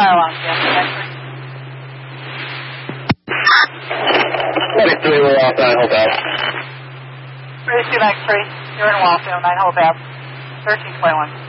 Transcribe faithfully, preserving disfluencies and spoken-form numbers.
fire alarm, Jim. twenty-three, we're off nine Hope Ave. thirty-two ninety-three, you're in Wallfield, nine Hope Ave, thirteen twenty-one.